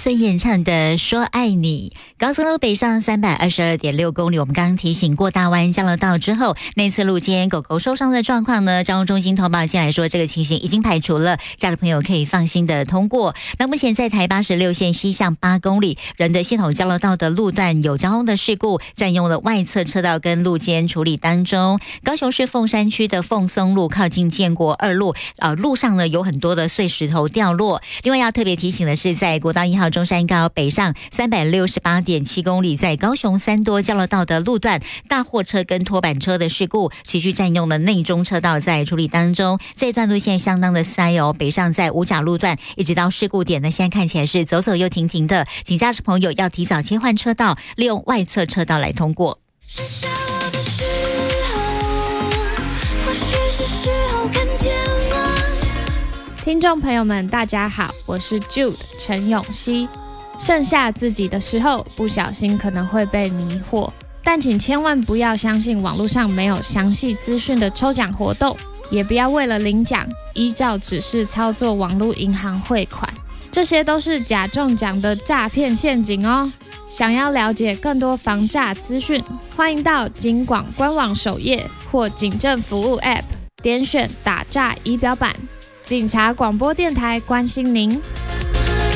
所演唱的《说爱你》。高速路北上322.6公里，我们刚刚提醒过大湾交流道之后，内侧路肩狗狗受伤的状况呢，交通中心通报进来说这个情形已经排除了，驾驶朋友可以放心的通过。那目前在台86线西向8公里仁德系统交流道的路段有交通的事故，占用了外侧车道跟路肩处理当中。高雄市凤山区的凤松路靠近建国2路，路上呢有很多的碎石头掉落。另外要特别提醒的是，在国道1号中山高北上368.7公里，在高雄三多交流道的路段，大货车跟拖板车的事故持续占用了内中车道，在处理当中。这段路线相当的塞哦，北上在五甲路段一直到事故点呢，现在看起来是走走又停停的，请驾驶朋友要提早切换车道，利用外侧车道来通过。 是下我的时候，或许是时候看见我。 听众朋友们大家好，我是 Jude 陈永熙。剩下自己的时候，不小心可能会被迷惑，但请千万不要相信网络上没有详细资讯的抽奖活动，也不要为了领奖依照指示操作网络银行汇款，这些都是假中奖的诈骗陷阱哦。想要了解更多防诈资讯，欢迎到警广官网首页或警政服务 App 点选打诈仪表板。警察广播电台关心您。